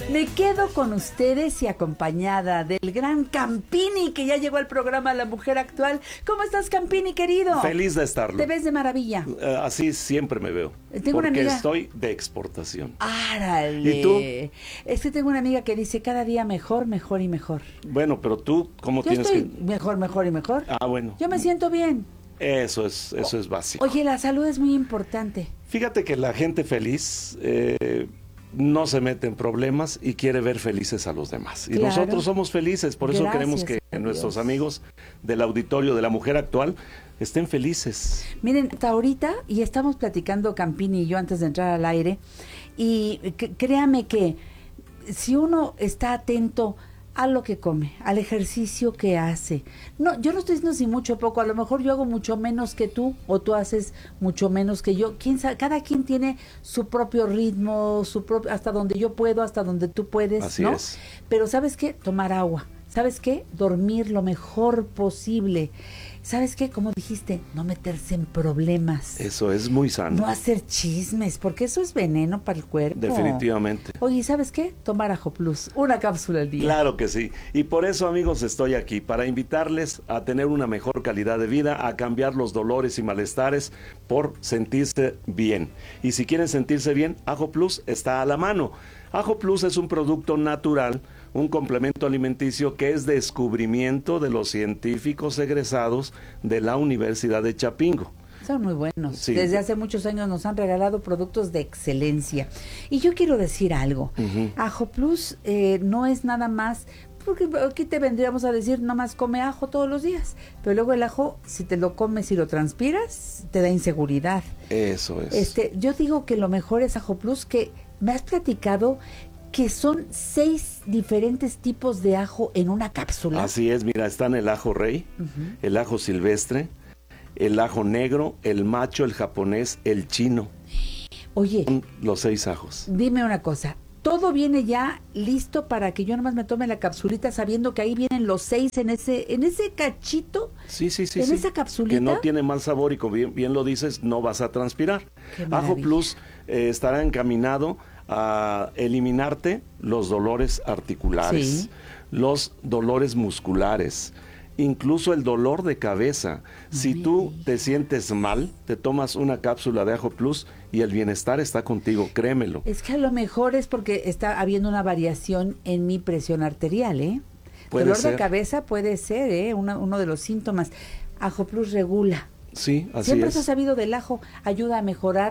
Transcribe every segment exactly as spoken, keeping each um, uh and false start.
Me quedo con ustedes y acompañada del gran Campini, que ya llegó al programa La Mujer Actual. ¿Cómo estás, Campini, querido? Feliz de estarlo. Te ves de maravilla. Uh, así siempre me veo. Tengo porque una amiga... estoy de exportación. ¡Árale! ¿Y tú? Es que tengo una amiga que dice cada día mejor, mejor y mejor. Bueno, pero tú, ¿cómo Yo tienes estoy que...? mejor, mejor y mejor. Ah, bueno. Yo me siento bien. Eso es, eso es básico. Oye, la salud es muy importante. Fíjate que la gente feliz eh, no se mete en problemas y quiere ver felices a los demás. Y Claro. nosotros somos felices, por eso Gracias queremos que a nuestros Dios. amigos del auditorio de La Mujer Actual estén felices. Miren, hasta ahorita, y estamos platicando Campini y yo antes de entrar al aire, y c- créame que si uno está atento a lo que come, al ejercicio que hace, no, yo no estoy diciendo si mucho o poco, a lo mejor yo hago mucho menos que tú, o tú haces mucho menos que yo, quién sabe, cada quien tiene su propio ritmo, su propio, hasta donde yo puedo, hasta donde tú puedes, Así ¿no? es. Pero ¿sabes qué? Tomar agua. ¿Sabes qué? Dormir lo mejor posible. ¿Sabes qué? Como dijiste, no meterse en problemas. Eso es muy sano. No hacer chismes, porque eso es veneno para el cuerpo. Definitivamente. Oye, ¿sabes qué? Tomar Ajo Plus, una cápsula al día. Claro que sí. Y por eso, amigos, estoy aquí, para invitarles a tener una mejor calidad de vida, a cambiar los dolores y malestares por sentirse bien. Y si quieren sentirse bien, Ajo Plus está a la mano. Ajo Plus es un producto natural, un complemento alimenticio que es descubrimiento de los científicos egresados de la Universidad de Chapingo. Son muy buenos. Sí. Desde hace muchos años nos han regalado productos de excelencia. Y yo quiero decir algo. Uh-huh. Ajo Plus eh, no es nada más, porque aquí te vendríamos a decir, nada más come ajo todos los días. Pero luego el ajo, si te lo comes y lo transpiras, te da inseguridad. Eso es. Este, yo digo que lo mejor es Ajo Plus, que me has platicado que son seis diferentes tipos de ajo en una cápsula. Así es, mira, están el ajo rey, uh-huh. el ajo silvestre, el ajo negro, el macho, el japonés, el chino. Oye, son los seis ajos. Dime una cosa, todo viene ya listo para que yo nomás me tome la capsulita sabiendo que ahí vienen los seis en ese en ese cachito. Sí, sí, sí. En sí. esa capsulita. Que no tiene mal sabor y como bien, bien lo dices, no vas a transpirar. Ajo Plus eh, estará encaminado a eliminarte los dolores articulares, sí. los dolores musculares, incluso el dolor de cabeza. No si tú digas. Te sientes mal, te tomas una cápsula de Ajo Plus y el bienestar está contigo, créemelo. Es que a lo mejor es porque está habiendo una variación en mi presión arterial, ¿eh? Puede dolor ser. De cabeza puede ser, ¿eh? Una, uno de los síntomas. Ajo Plus regula. Sí, así Siempre es. se ha sabido del ajo, ayuda a mejorar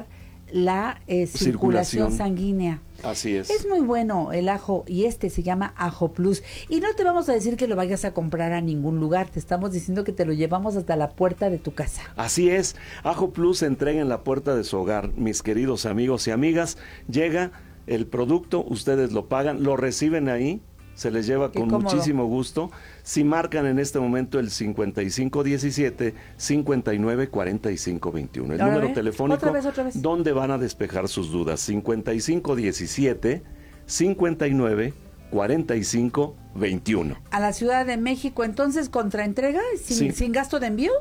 la eh, circulación, circulación sanguínea. Así es. Es muy bueno el ajo y este se llama Ajo Plus. Y no te vamos a decir que lo vayas a comprar a ningún lugar, te estamos diciendo que te lo llevamos hasta la puerta de tu casa. Así es, Ajo Plus se entrega en la puerta de su hogar, mis queridos amigos y amigas. Llega el producto, ustedes lo pagan, lo reciben ahí, se les lleva con muchísimo gusto. Si marcan en este momento el cincuenta y cinco diecisiete, cincuenta y nueve cuarenta y cinco veintiuno, el número telefónico otra vez, otra vez. donde van a despejar sus dudas, cincuenta y cinco diecisiete, cincuenta y nueve cuarenta y cinco veintiuno. A la Ciudad de México, entonces, contraentrega, sin, sí. sin gasto de envío.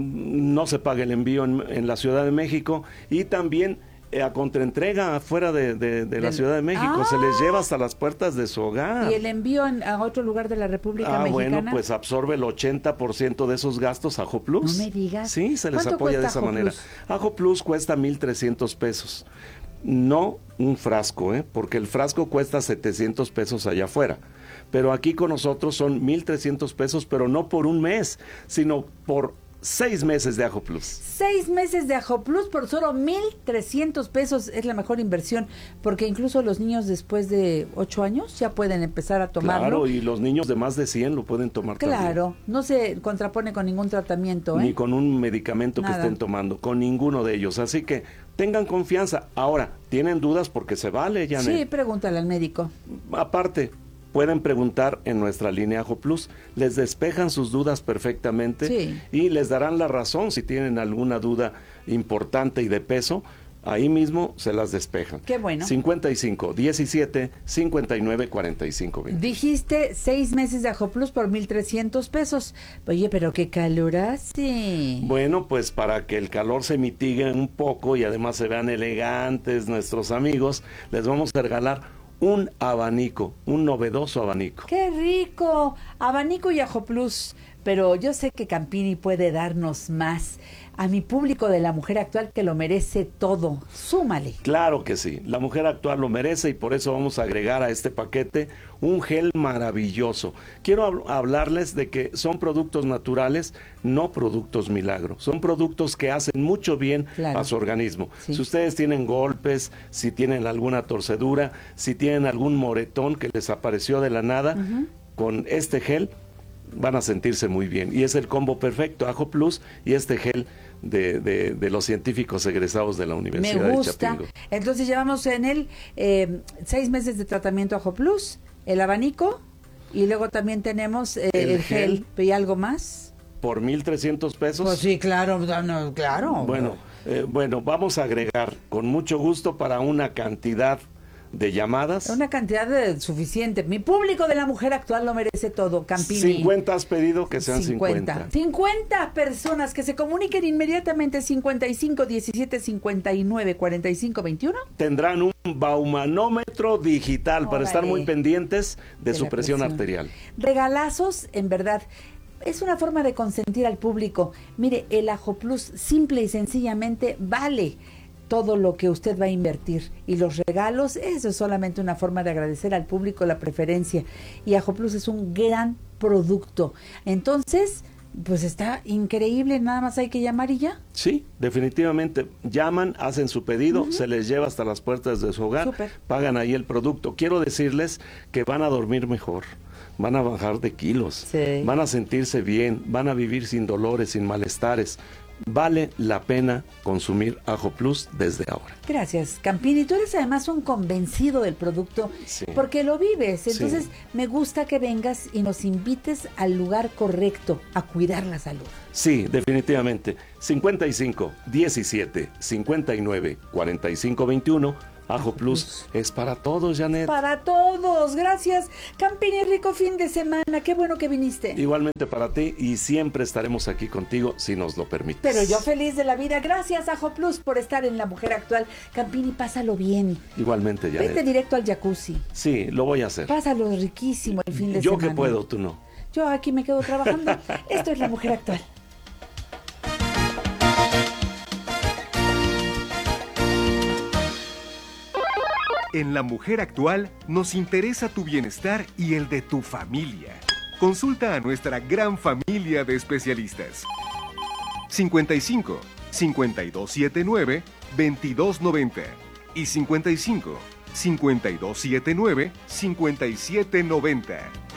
No se paga el envío en, en la Ciudad de México y también a contraentrega afuera de, de, de la Ciudad de México, ah, se les lleva hasta las puertas de su hogar. ¿Y el envío en, a otro lugar de la República ah, Mexicana? Bueno, pues absorbe el ochenta por ciento de esos gastos Ajo Plus. No me digas. Sí, se les apoya de esa Ajo manera. Plus? Ajo Plus cuesta mil trescientos pesos. No un frasco, ¿eh? Porque el frasco cuesta setecientos pesos allá afuera. Pero aquí con nosotros son mil trescientos pesos, pero no por un mes, sino por Seis meses de Ajo Plus. Seis meses de Ajo Plus por solo mil trescientos pesos. Es la mejor inversión, porque incluso los niños después de ocho años ya pueden empezar a tomarlo. Claro, y los niños de más de cien lo pueden tomar claro, también. Claro, no se contrapone con ningún tratamiento, ¿eh? Ni con un medicamento Nada. que estén tomando, con ninguno de ellos. Así que tengan confianza. Ahora, ¿tienen dudas? Porque se vale, Janet. Sí, pregúntale al médico. Aparte, pueden preguntar en nuestra línea Ajo Plus, les despejan sus dudas perfectamente sí. y les darán la razón si tienen alguna duda importante y de peso, ahí mismo se las despejan. Qué bueno. cincuenta y cinco diecisiete, cincuenta y nueve cuarenta y cinco veinte. Dijiste seis meses de Ajo Plus por mil trescientos pesos. Oye, pero qué calor hace. Bueno, pues para que el calor se mitigue un poco y además se vean elegantes nuestros amigos, les vamos a regalar un abanico, un novedoso abanico. ¡Qué rico! Abanico y Ajo Plus. Pero yo sé que Campini puede darnos más. A mi público de la mujer actual que lo merece todo. Súmale. Claro que sí, la mujer actual lo merece y por eso vamos a agregar a este paquete un gel maravilloso. Quiero hab- hablarles de que son productos naturales, no productos milagro. Son productos que hacen mucho bien Claro. a su organismo. Sí. Si ustedes tienen golpes, si tienen alguna torcedura, si tienen algún moretón que les apareció de la nada, uh-huh. con este gel van a sentirse muy bien. Y es el combo perfecto, Ajo Plus y este gel de, de, de los científicos egresados de la Universidad Me gusta. de Chapingo. Entonces llevamos en él eh, seis meses de tratamiento Ajo Plus, el abanico, y luego también tenemos eh, el, el gel. gel. ¿Y algo más? ¿Por mil trescientos pesos? Pues sí, claro, no, claro. Bueno, eh, bueno, vamos a agregar con mucho gusto para una cantidad de llamadas. Una cantidad de, suficiente. Mi público de la mujer actual lo merece todo, Campini. cincuenta has pedido, que sean cincuenta. cincuenta personas que se comuniquen inmediatamente cincuenta y cinco, diecisiete, cincuenta y nueve, cuarenta y cinco, veintiuno. Tendrán un baumanómetro digital. Órale. Para estar muy pendientes de, de su presión, presión arterial. Regalazos, en verdad. Es una forma de consentir al público. Mire, el Ajo Plus simple y sencillamente vale todo lo que usted va a invertir, y los regalos, eso es solamente una forma de agradecer al público la preferencia, y Ajo Plus es un gran producto. Entonces, pues está increíble, nada más hay que llamar y ya. Sí, definitivamente, llaman, hacen su pedido, uh-huh. se les lleva hasta las puertas de su hogar, Super. Pagan ahí el producto. Quiero decirles que van a dormir mejor, van a bajar de kilos, sí. van a sentirse bien, van a vivir sin dolores, sin malestares. Vale la pena consumir Ajo Plus desde ahora. Gracias, Campini. Tú eres además un convencido del producto, sí. porque lo vives. Entonces, sí. me gusta que vengas y nos invites al lugar correcto, a cuidar la salud. Sí, definitivamente. cincuenta y cinco, diecisiete, cincuenta y nueve, cuarenta y cinco, veintiuno. Ajo Plus es para todos, Janet. Para todos, gracias. Campini, rico fin de semana, qué bueno que viniste. Igualmente para ti, y siempre estaremos aquí contigo si nos lo permites. Pero yo feliz de la vida, gracias Ajo Plus por estar en La Mujer Actual. Campini, pásalo bien. Igualmente, Janet. Vete directo al jacuzzi. Sí, lo voy a hacer. Pásalo riquísimo el fin de yo semana. Yo que puedo, tú no. Yo aquí me quedo trabajando. Esto es La Mujer Actual. En La Mujer Actual nos interesa tu bienestar y el de tu familia. Consulta a nuestra gran familia de especialistas. cincuenta y cinco, cincuenta y dos setenta y nueve, veintidós noventa y cincuenta y cinco, cincuenta y dos setenta y nueve, cincuenta y siete noventa.